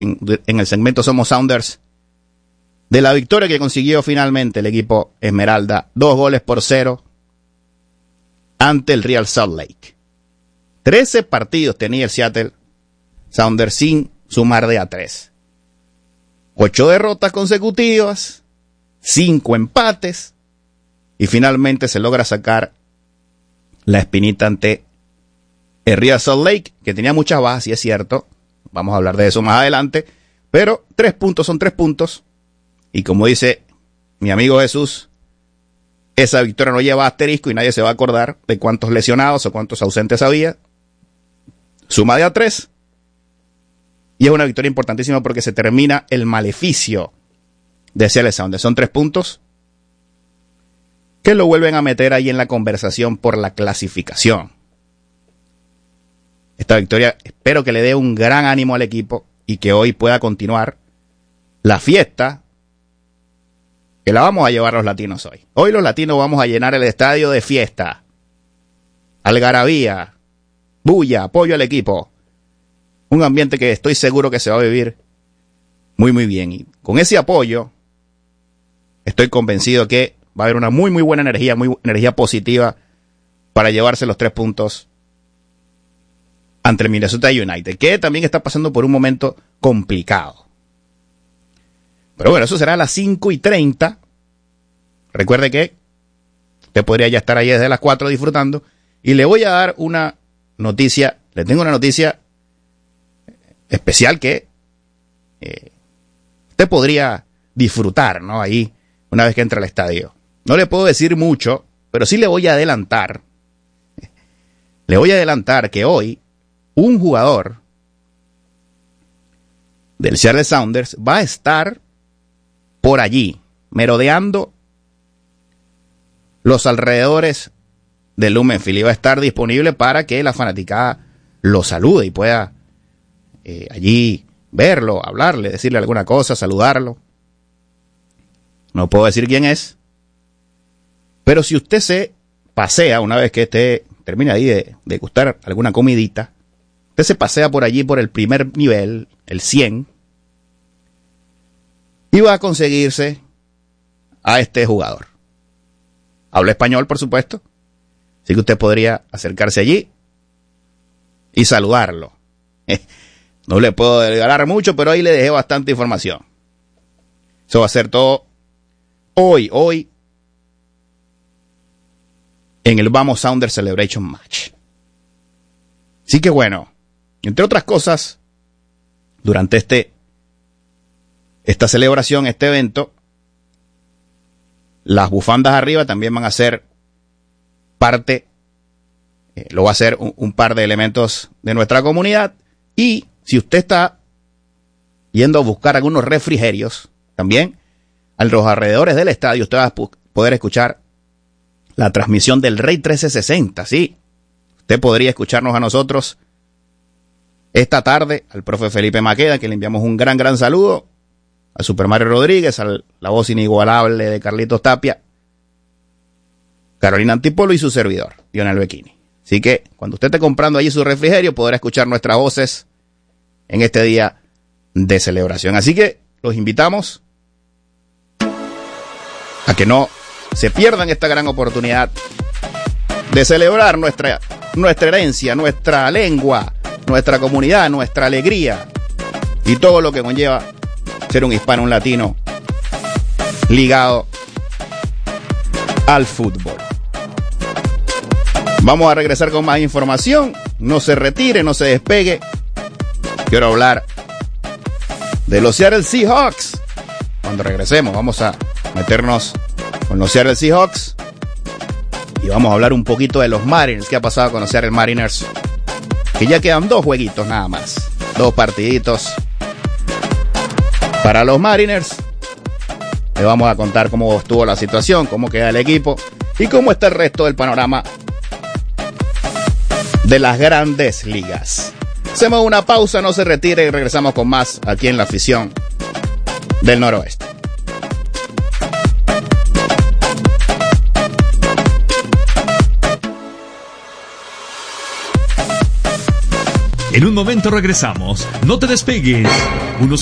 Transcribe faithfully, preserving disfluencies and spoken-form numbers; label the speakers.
Speaker 1: en, en el segmento Somos Sounders de la victoria que consiguió finalmente el equipo Esmeralda, dos goles por cero ante el Real Salt Lake. Trece partidos tenía el Seattle Sounders sin sumar de a tres. Ocho derrotas consecutivas, cinco empates, y finalmente se logra sacar la espinita ante el Real Salt Lake, que tenía muchas bajas, y es cierto, vamos a hablar de eso más adelante, pero tres puntos son tres puntos, y como dice mi amigo Jesús, esa victoria no lleva asterisco y nadie se va a acordar de cuántos lesionados o cuántos ausentes había. Suma de a tres, y es una victoria importantísima porque se termina el maleficio de Seattle Sounders. Son tres puntos que lo vuelven a meter ahí en la conversación por la clasificación. Esta victoria espero que le dé un gran ánimo al equipo y que hoy pueda continuar la fiesta que la vamos a llevar los latinos hoy. Hoy los latinos vamos a llenar el estadio de fiesta, algarabía, bulla, apoyo al equipo. Un ambiente que estoy seguro que se va a vivir muy muy bien. Y con ese apoyo estoy convencido que va a haber una muy muy buena energía, muy energía positiva para llevarse los tres puntos ante el Minnesota United, que también está pasando por un momento complicado. Pero bueno, eso será a las cinco y treinta. Recuerde que usted podría ya estar ahí desde las cuatro disfrutando. Y le voy a dar una noticia, le tengo una noticia especial que eh, usted podría disfrutar, ¿no? Ahí, una vez que entre al estadio. No le puedo decir mucho, pero sí le voy a adelantar. Le voy a adelantar que hoy un jugador del Seattle Sounders va a estar por allí, merodeando los alrededores de Lumenfield, y va a estar disponible para que la fanaticada lo salude y pueda eh, allí verlo, hablarle, decirle alguna cosa, saludarlo. No puedo decir quién es, pero si usted se pasea, una vez que esté, termine ahí de, de gustar alguna comidita, usted se pasea por allí por el primer nivel, el cien, y va a conseguirse a este jugador. Habla español, por supuesto, así que usted podría acercarse allí y saludarlo. No le puedo regalar mucho, pero ahí le dejé bastante información. Eso va a ser todo hoy, hoy, en el Vamos Sounders Celebration Match. Así que bueno, entre otras cosas, durante este esta celebración, este evento, las bufandas arriba también van a ser parte, eh, lo va a hacer un, un par de elementos de nuestra comunidad. Y si usted está yendo a buscar algunos refrigerios, también a los alrededores del estadio usted va a poder escuchar la transmisión del Rey trescientos sesenta, sí. Usted podría escucharnos a nosotros esta tarde, al profe Felipe Maqueda, que le enviamos un gran, gran saludo, a Super Mario Rodríguez, a la voz inigualable de Carlitos Tapia, Carolina Antipolo y su servidor, Lionel Bechini. Así que cuando usted esté comprando allí su refrigerio, podrá escuchar nuestras voces en este día de celebración. Así que los invitamos a que no se pierdan esta gran oportunidad de celebrar nuestra, nuestra herencia, nuestra lengua, nuestra comunidad, nuestra alegría y todo lo que conlleva ser un hispano, un latino ligado al fútbol. Vamos a regresar con más información. No se retire, no se despegue. Quiero hablar de los Seattle Seahawks. Cuando regresemos vamos a meternos con los Seattle Seahawks y vamos a hablar un poquito de los Mariners. ¿Qué ha pasado con los Seattle Mariners? Que ya quedan dos jueguitos nada más, dos partiditos para los Mariners. Le vamos a contar cómo estuvo la situación, cómo queda el equipo y cómo está el resto del panorama de las grandes ligas. Hacemos una pausa, no se retire y regresamos con más aquí en la afición del Noroeste.
Speaker 2: En un momento regresamos. No te despegues. Unos